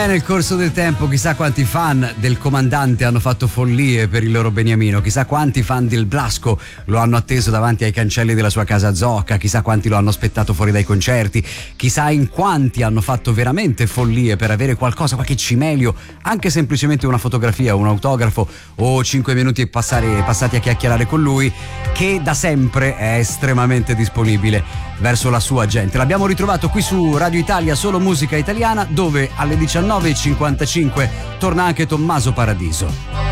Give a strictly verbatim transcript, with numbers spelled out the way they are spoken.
Beh, nel corso del tempo chissà quanti fan del comandante hanno fatto follie per il loro beniamino, chissà quanti fan del Blasco lo hanno atteso davanti ai cancelli della sua casa zocca, chissà quanti lo hanno aspettato fuori dai concerti, chissà in quanti hanno fatto veramente follie per avere qualcosa, qualche cimelio, anche semplicemente una fotografia, un autografo o cinque minuti passare, passati a chiacchierare con lui, che da sempre è estremamente disponibile verso la sua gente. L'abbiamo ritrovato qui su Radio Italia Solo Musica Italiana, dove alle diciannove e cinquantacinque torna anche Tommaso Paradiso.